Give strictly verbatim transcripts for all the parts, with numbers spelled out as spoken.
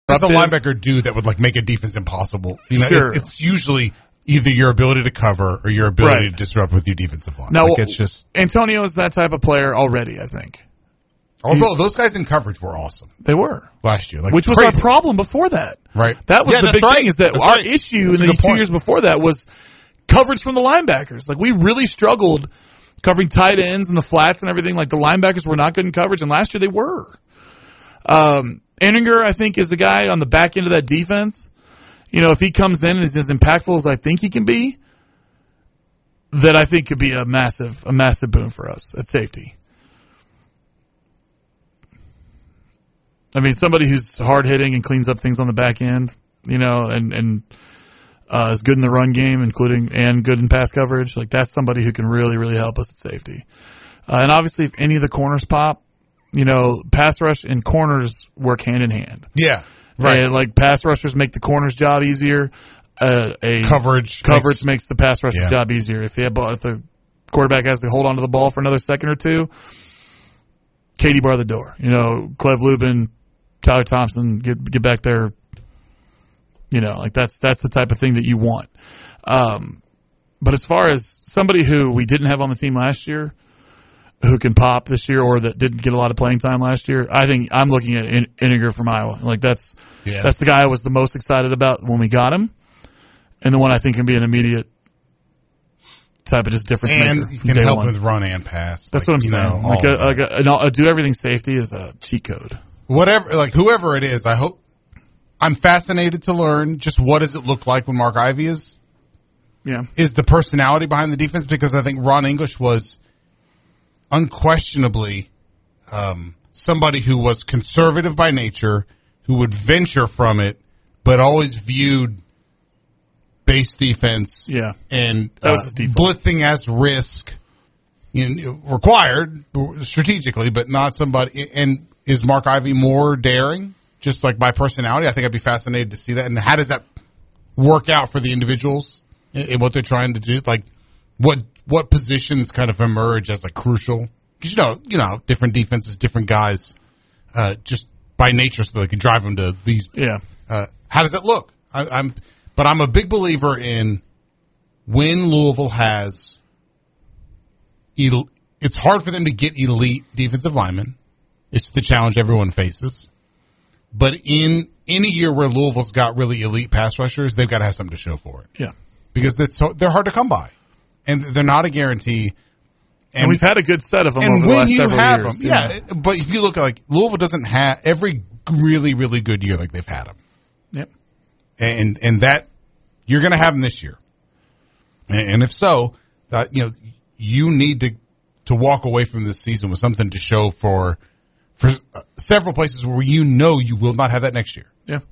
What's a linebacker do that would like make a defense impossible? You know, sure. it's, it's usually either your ability to cover or your ability right. to disrupt with your defensive line. Now, like it's just Antonio is that type of player already, I think. Although those guys in coverage were awesome. They were. Last year. Like Which was crazy. our problem before that. Right. That was yeah, the big right. thing is that that's our right. issue that's in the two point. years before that was coverage from the linebackers. Like we really struggled covering tight ends and the flats and everything. Like the linebackers were not good in coverage, and last year they were. Um, Ehringer, I think, is the guy on the back end of that defense. You know, if he comes in and is as impactful as I think he can be, that I think could be a massive, a massive boon for us at safety. I mean, somebody who's hard hitting and cleans up things on the back end, you know, and, and, uh, is good in the run game, including, and good in pass coverage. Like that's somebody who can really, really help us at safety. Uh, and obviously if any of the corners pop, you know, pass rush and corners work hand in hand. Yeah. Right. And like pass rushers make the corner's job easier. Uh, a coverage. Coverage makes, makes the pass rusher's yeah. job easier. If, have, if the quarterback has to hold on to the ball for another second or two, Katie bar the door. You know, Cleve Lubin, Tyler Thompson, get get back there. You know, like that's that's the type of thing that you want. Um, but as far as somebody who we didn't have on the team last year, who can pop this year, or that didn't get a lot of playing time last year, I think I'm looking at In- Ehringer from Iowa. Like that's yeah. that's the guy I was the most excited about when we got him, and the one I think can be an immediate type of just difference and maker. And can help one. with run and pass. That's like, what I'm saying. Know, like a, like a, an all, a do everything safety is a cheat code. Whatever, like whoever it is, I hope I'm fascinated to learn just what does it look like when Mark Ivey is, yeah, is the personality behind the defense, because I think Ron English was unquestionably, um, somebody who was conservative by nature, who would venture from it, but always viewed base defense, yeah, and that was uh, his default. blitzing as risk, you know, required strategically, but not somebody. And is Mark Ivey more daring, just like by personality? I think I'd be fascinated to see that. And how does that work out for the individuals in, in what they're trying to do? Like, what what positions kind of emerge as a crucial? Because you know, you know, different defenses, different guys, uh, just by nature, so they can drive them to these. Yeah. Uh, how does it look? I, I'm, but I'm a big believer in when Louisville has. El- it's hard for them to get elite defensive linemen. It's the challenge everyone faces. But in any year where Louisville's got really elite pass rushers, they've got to have something to show for it. Yeah. Because that's so, they're hard to come by. And they're not a guarantee. And, and we've had a good set of them and over the when last you several have years. Them, yeah, yeah, but if you look at like Louisville doesn't have every really, really good year like they've had them. Yep. And, and that, you're going to have them this year. And, and if so, uh, you know, you need to, to walk away from this season with something to show for, for uh, several places where you know you will not have that next year. Yeah.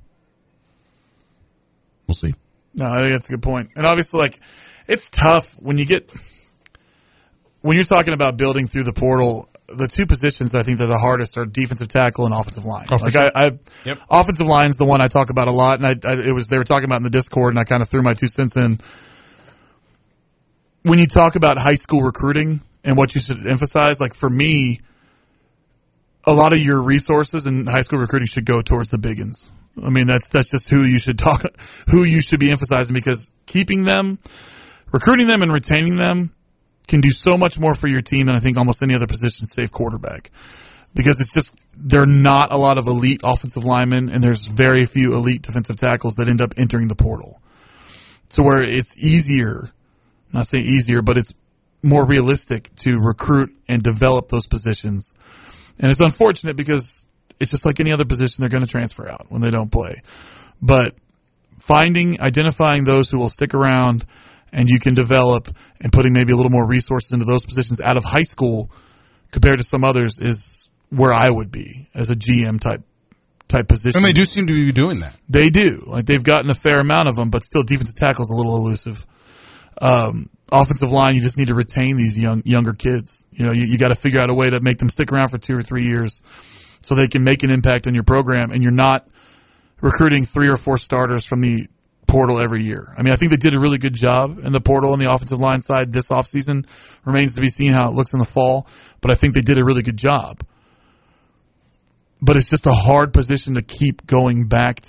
We'll see. No, I think that's a good point. And obviously, like, it's tough when you get, when you're talking about building through the portal, the two positions I think that are the hardest are defensive tackle and offensive line. Oh, like sure. I, I yep. offensive line is the one I talk about a lot, and I, I, it was, they were talking about in the Discord, and I kind of threw my two cents in. When you talk about high school recruiting and what you should emphasize, like for me, a lot of your resources in high school recruiting should go towards the biggins. I mean, that's, that's just who you should talk, who you should be emphasizing, because keeping them, recruiting them and retaining them can do so much more for your team than I think almost any other position, save quarterback. Because it's just, there are not a lot of elite offensive linemen, and there's very few elite defensive tackles that end up entering the portal. So where it's easier, I'm not saying easier, but it's more realistic to recruit and develop those positions. And it's unfortunate because it's just like any other position, they're going to transfer out when they don't play. But finding, identifying those who will stick around and you can develop, and putting maybe a little more resources into those positions out of high school compared to some others is where I would be as a G M type type position. And they do seem to be doing that. They do. Like they've gotten a fair amount of them, but still defensive tackle is a little elusive. Um, offensive line, you just need to retain these young younger kids. You know, you, you got to figure out a way to make them stick around for two or three years so they can make an impact on your program, and you're not recruiting three or four starters from the portal every year. I mean, I think they did a really good job in the portal on the offensive line side this offseason. Remains to be seen how it looks in the fall, but I think they did a really good job. But it's just a hard position to keep going back